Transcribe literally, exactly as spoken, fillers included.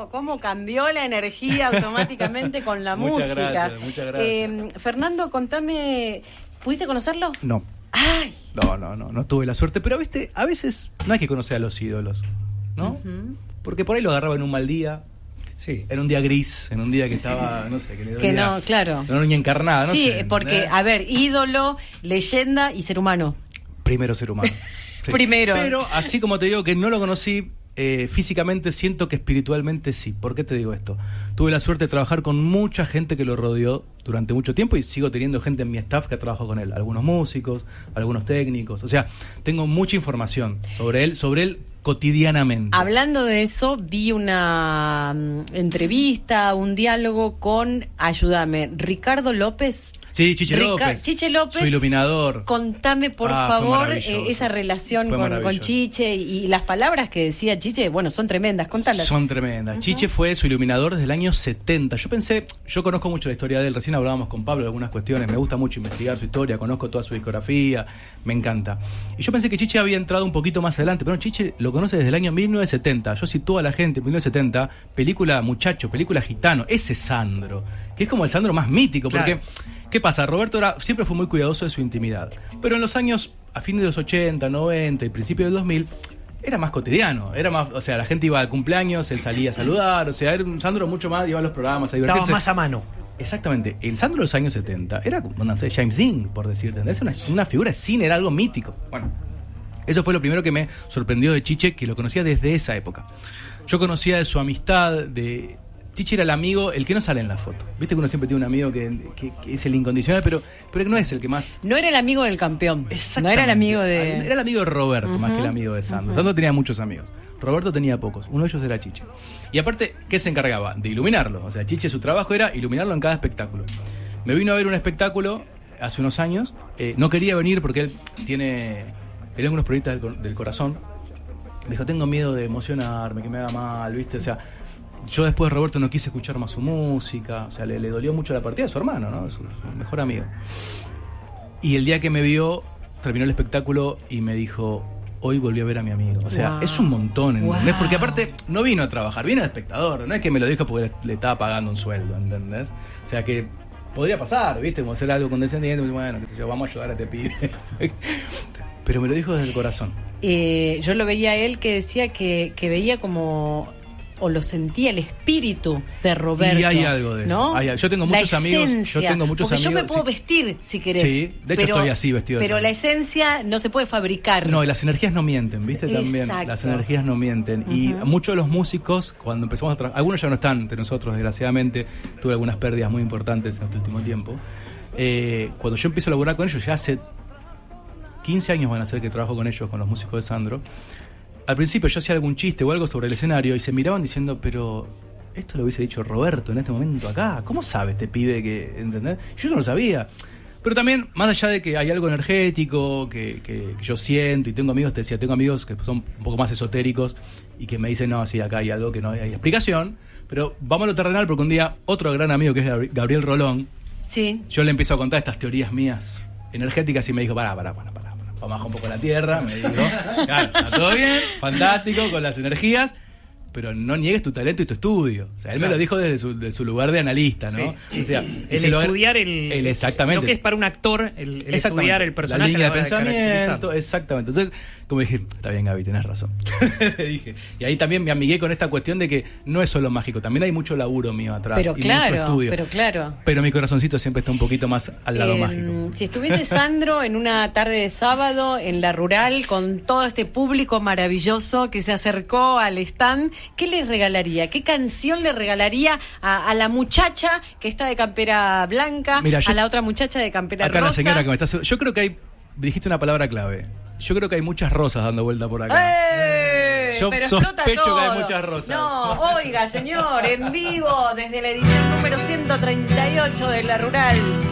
cómo, cómo cambió la energía automáticamente con la muchas música. Gracias, muchas gracias. Eh, Fernando, contame, ¿pudiste conocerlo? No. Ay. No, no, no, no tuve la suerte. Pero, viste, a veces no hay que conocer a los ídolos, ¿no? Uh-huh. Porque por ahí lo agarraba en un mal día. Sí. En un día gris, en un día que estaba, no sé, que le dolía. Que no, claro. Una niña encarnada, no sí, sé. Sí, porque, ¿eh? a ver, ídolo, leyenda y ser humano. Primero ser humano. Sí. Primero. Pero, así como te digo que no lo conocí eh, físicamente, siento que espiritualmente sí. ¿Por qué te digo esto? Tuve la suerte de trabajar con mucha gente que lo rodeó durante mucho tiempo y sigo teniendo gente en mi staff que ha trabajado con él. Algunos músicos, algunos técnicos. O sea, tengo mucha información sobre él, sobre él cotidianamente. Hablando de eso, vi una um, entrevista, un diálogo con, ayúdame, Ricardo López. Sí, Chiche Rica- López. Chiche López. Su iluminador. Contame, por Ah, fue favor, maravilloso. eh, esa relación Fue con, con maravilloso. Chiche y, y las palabras que decía Chiche, bueno, son tremendas, contalas. Son tremendas. Uh-huh. Chiche fue su iluminador desde el año setenta. Yo pensé, yo conozco mucho la historia de él, recién hablábamos con Pablo de algunas cuestiones, me gusta mucho investigar su historia, conozco toda su discografía, me encanta. Y yo pensé que Chiche había entrado un poquito más adelante, pero no, Chiche lo conoce desde el año mil novecientos setenta. Yo sitúo a la gente en mil novecientos setenta, película Muchacho, película Gitano, ese Sandro, que es como el Sandro más mítico, claro. Porque... ¿qué pasa? Roberto era, siempre fue muy cuidadoso de su intimidad. Pero en los años, a fines de los ochenta, noventa y principios del dos mil, era más cotidiano. Era más, o sea, la gente iba al cumpleaños, él salía a saludar. O sea, era un Sandro mucho más, iba a los programas a divertirse. Estaba más a mano. Exactamente. El Sandro de los años setenta era como, no sé, James Dean, por decirte. Es una, una figura de cine, era algo mítico. Bueno, eso fue lo primero que me sorprendió de Chiche, que lo conocía desde esa época. Yo conocía de su amistad, de... Chiche era el amigo, el que no sale en la foto. Viste que uno siempre tiene un amigo que, que, que es el incondicional, pero, pero que no es el que más... No era el amigo del campeón. No era el amigo de... Era el amigo de Roberto, uh-huh, más que el amigo de Sandro. Uh-huh. Sandro tenía muchos amigos. Roberto tenía pocos. Uno de ellos era Chiche. Y aparte, ¿qué se encargaba? De iluminarlo. O sea, Chiche, su trabajo era iluminarlo en cada espectáculo. Me vino a ver un espectáculo hace unos años. Eh, no quería venir porque él tiene... Tiene algunos problemas del, del corazón. Me dijo, tengo miedo de emocionarme, que me haga mal, ¿viste? O sea... Yo después de Roberto no quise escuchar más su música, o sea, le, le dolió mucho la partida de su hermano, ¿no? Su, su mejor amigo. Y el día que me vio, terminó el espectáculo y me dijo, hoy volví a ver a mi amigo. O sea, wow. Es un montón, ¿entendés? Wow. Porque aparte no vino a trabajar, vino de espectador, no es que me lo dijo porque le, le estaba pagando un sueldo, ¿entendés? O sea que podría pasar, ¿viste? Como hacer algo condescendiente, bueno, qué sé yo, vamos a ayudar a este pibe. Pero me lo dijo desde el corazón. Eh, yo lo veía a él que decía que, que veía como... o lo sentía el espíritu de Roberto. Y hay algo de eso. ¿no? Hay, yo tengo muchos la amigos. Esencia, Yo tengo muchos porque amigos. Yo me puedo sí. vestir si querés. Sí, de hecho pero, estoy así vestido. Pero de la esencia no se puede fabricar. No, y las energías no mienten, ¿viste? También. Exacto. Las energías no mienten. Uh-huh. Y muchos de los músicos, cuando empezamos a trabajar, algunos ya no están entre nosotros, desgraciadamente. Tuve algunas pérdidas muy importantes en este último tiempo. Eh, cuando yo empiezo a laburar con ellos, ya hace quince años van a ser que trabajo con ellos, con los músicos de Sandro. Al principio yo hacía algún chiste o algo sobre el escenario y se miraban diciendo, pero esto lo hubiese dicho Roberto en este momento acá. ¿Cómo sabe este pibe que, entendés? Yo no lo sabía. Pero también, más allá de que hay algo energético que, que, que yo siento y tengo amigos, te decía, tengo amigos que son un poco más esotéricos y que me dicen, no, sí, acá hay algo que no hay explicación. Pero vamos a lo terrenal porque un día otro gran amigo que es Gabriel Rolón, sí. Yo le empiezo a contar estas teorías mías energéticas y me dijo, pará, pará, pará, pará. Vamos un poco la tierra, me dijo, claro, está todo bien, fantástico, con las energías, pero no niegues tu talento y tu estudio. O sea, él claro. me lo dijo desde su, desde su lugar de analista, ¿no? Sí, sí. O sea, el estudiar el, el exactamente. Lo que es para un actor, el, el estudiar el personaje. La línea de pensamiento, de exactamente. Entonces, como dije, está bien, Gaby, tenés razón. Le dije. Y ahí también me amigué con esta cuestión de que no es solo mágico, también hay mucho laburo mío atrás. Pero y claro, mucho estudio. pero claro. Pero mi corazoncito siempre está un poquito más al lado eh, mágico. Si estuviese Sandro en una tarde de sábado en la rural con todo este público maravilloso que se acercó al stand, ¿qué le regalaría? ¿Qué canción le regalaría a, a la muchacha que está de campera blanca, Mira, yo, a la otra muchacha de campera acá rosa? La señora que me está... Yo creo que hay... Dijiste una palabra clave. Yo creo que hay muchas rosas dando vuelta por acá. ¡Eh! Yo Pero sospecho todo. que hay muchas rosas. No, oiga, señor, en vivo desde la edición número ciento treinta y ocho de La Rural.